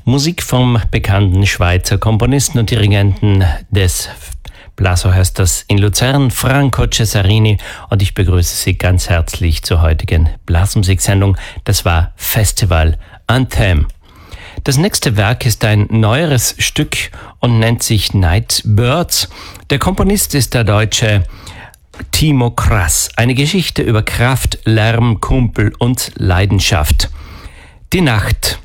Musik vom bekannten Schweizer Komponisten und Dirigenten des Blasorchesters in Luzern, Franco Cesarini, und ich begrüße Sie ganz herzlich zur heutigen Blasmusiksendung. Das war Festival Anthem. Das nächste Werk ist ein neueres Stück und nennt sich Night Birds. Der Komponist ist der Deutsche Timo Krass. Eine Geschichte über Kraft, Lärm, Kumpel und Leidenschaft. Die Nacht.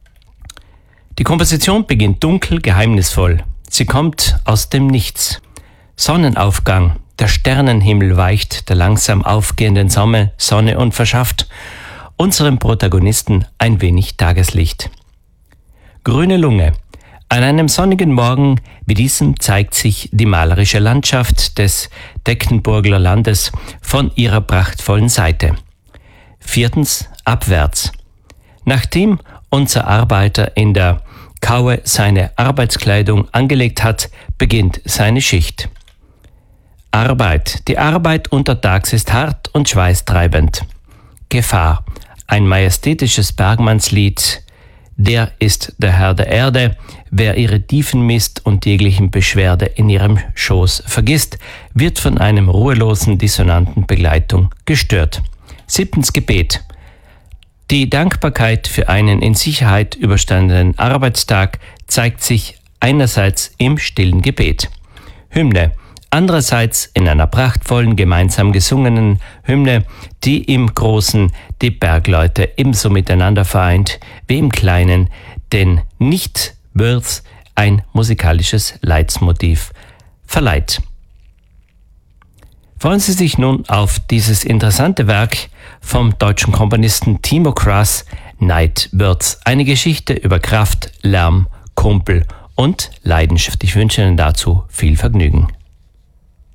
Die Komposition beginnt dunkel, geheimnisvoll. Sie kommt aus dem Nichts. Sonnenaufgang. Der Sternenhimmel weicht der langsam aufgehenden Sonne und verschafft unserem Protagonisten ein wenig Tageslicht. Grüne Lunge. An einem sonnigen Morgen wie diesem zeigt sich die malerische Landschaft des Deckenburgler Landes von ihrer prachtvollen Seite. 4. Abwärts. Nachdem unser Arbeiter in der Kaue seine Arbeitskleidung angelegt hat, beginnt seine Schicht. Arbeit. Die Arbeit untertags ist hart und schweißtreibend. Gefahr. Ein majestätisches Bergmannslied. Der ist der Herr der Erde. Wer ihre Tiefen misst und jeglichen Beschwerde in ihrem Schoß vergisst, wird von einem ruhelosen, dissonanten Begleitung gestört. 7. Gebet. Die Dankbarkeit für einen in Sicherheit überstandenen Arbeitstag zeigt sich einerseits im stillen Gebet. Hymne. Andererseits in einer prachtvollen, gemeinsam gesungenen Hymne, die im Großen die Bergleute ebenso miteinander vereint wie im Kleinen, denn nicht wird ein musikalisches Leitmotiv verleiht. Freuen Sie sich nun auf dieses interessante Werk vom deutschen Komponisten Timo Krass, Night Birds. Eine Geschichte über Kraft, Lärm, Kumpel und Leidenschaft. Ich wünsche Ihnen dazu viel Vergnügen.